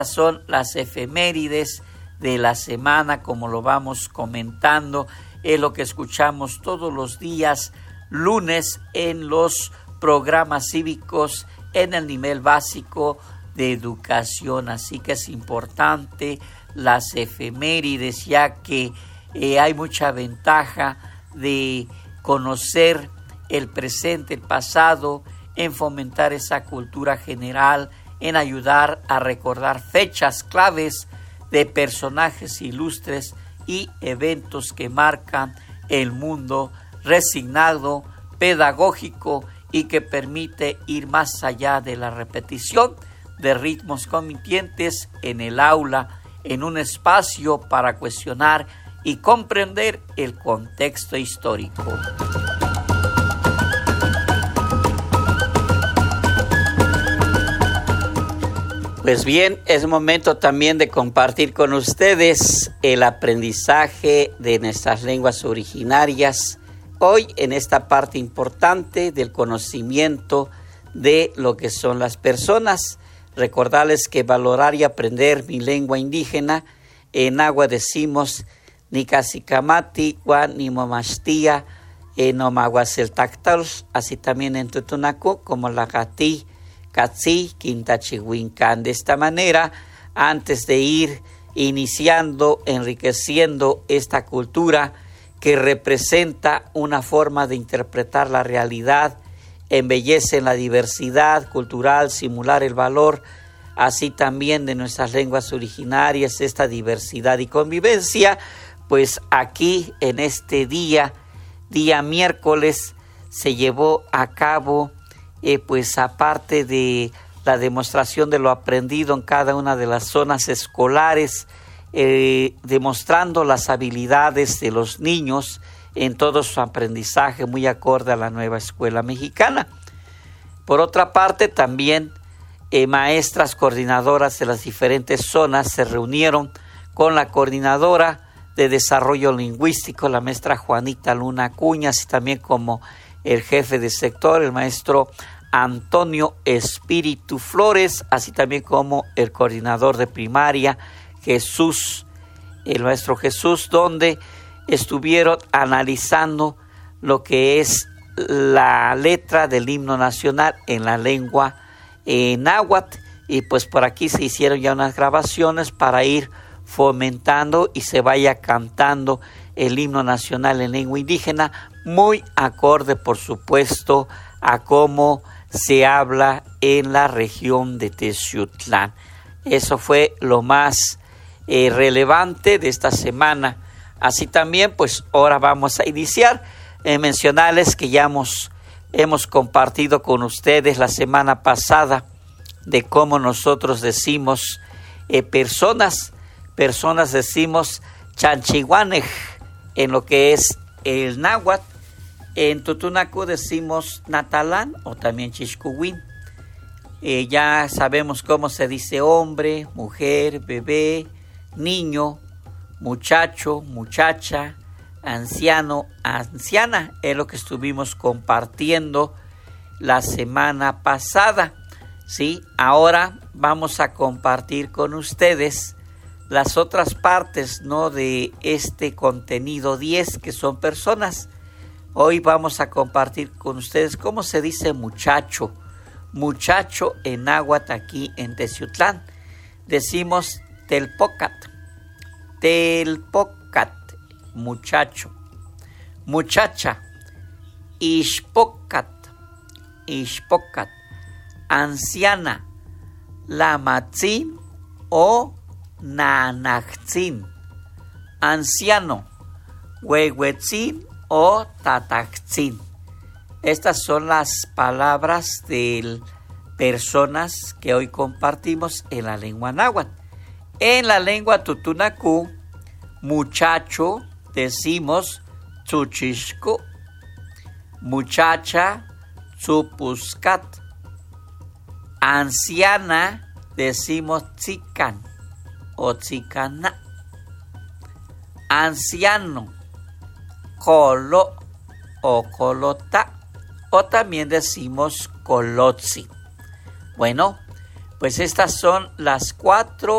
Son las efemérides de la semana, como lo vamos comentando, es lo que escuchamos todos los días lunes en los programas cívicos en el nivel básico de educación. Así que es importante las efemérides, ya que hay mucha ventaja de conocer el presente, el pasado, en fomentar esa cultura general, en ayudar a recordar fechas claves de personajes ilustres y eventos que marcan el mundo, resignado, pedagógico y que permite ir más allá de la repetición de ritmos convenientes en el aula, en un espacio para cuestionar y comprender el contexto histórico. Pues bien, es momento también de compartir con ustedes el aprendizaje de nuestras lenguas originarias. Hoy en esta parte importante del conocimiento de lo que son las personas, recordarles que valorar y aprender mi lengua indígena, en agua decimos Nicasicamati, Guan, Nimomastía, Nomaguaceltactal, así también en Tutunacu, como la Gatí, Catzi, Quintachihuincán. De esta manera, antes de ir iniciando, enriqueciendo esta cultura que representa una forma de interpretar la realidad, embellece la diversidad cultural, simular el valor, así también de nuestras lenguas originarias, esta diversidad y convivencia, pues aquí en este día miércoles, se llevó a cabo pues aparte de la demostración de lo aprendido en cada una de las zonas escolares, demostrando las habilidades de los niños en todo su aprendizaje, muy acorde a la nueva escuela mexicana. Por otra parte, también maestras coordinadoras de las diferentes zonas se reunieron con la coordinadora de desarrollo lingüístico, la maestra Juanita Luna Acuña, y también como el jefe de sector, el maestro Antonio Espíritu Flores, así también como el coordinador de primaria, Jesús, el maestro Jesús, donde estuvieron analizando lo que es la letra del himno nacional en la lengua náhuatl, y pues por aquí se hicieron ya unas grabaciones para ir fomentando y se vaya cantando el himno nacional en lengua indígena, muy acorde, por supuesto, a cómo se habla en la región de Teciutlán. Eso fue lo más relevante de esta semana. Así también, pues ahora vamos a iniciar. Mencionarles que ya hemos compartido con ustedes la semana pasada de cómo nosotros decimos personas decimos chanchihuanej en lo que es el náhuatl. En Tutunacu decimos natalán o también chixcuhuín. Ya sabemos cómo se dice hombre, mujer, bebé, niño, muchacho, muchacha, anciano, anciana. Es lo que estuvimos compartiendo la semana pasada. ¿Sí? Ahora vamos a compartir con ustedes las otras partes, ¿no?, de este contenido 10, que son personas. Hoy vamos a compartir con ustedes cómo se dice muchacho. Muchacho en náhuatl aquí en Teciutlán. Decimos telpocat. Telpocat, muchacho. Muchacha, ixpocat. Ixpocat. Anciana, lamatzin o nanachtzin. Anciano, huehuetzin o tatachtzin. Estas son las palabras de personas que hoy compartimos en la lengua náhuatl. En la lengua tutunacú, muchacho decimos tzuchixco, muchacha tzupuscat, anciana decimos tzican o tzicana, anciano colo o colota, o también decimos colotzi. Bueno, pues estas son las 4